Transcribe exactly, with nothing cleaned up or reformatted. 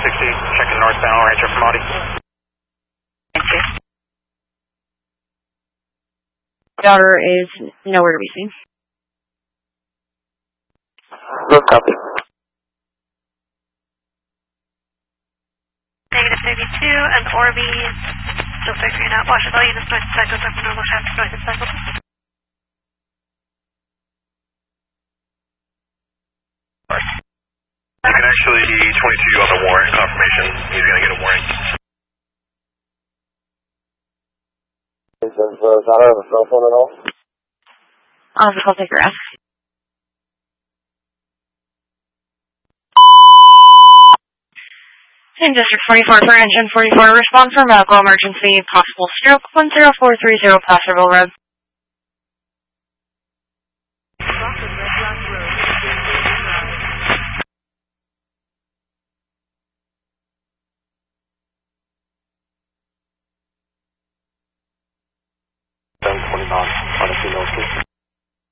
sixty, checking northbound, Rancho from Audi. Thank you. Daughter is nowhere to be seen. Good copy. Negative thirty-two, and Orby, still figuring out, watch all units north and cycles up and normal traffic north and cycles. You can actually twenty-two on the warrant confirmation. He's going to get a warrant. Does uh, Tyler have a cell phone at all? I'll just call take your ass. In District forty-four for Engine forty-four, respond for medical emergency, possible stroke, one zero four three zero Placerville Road.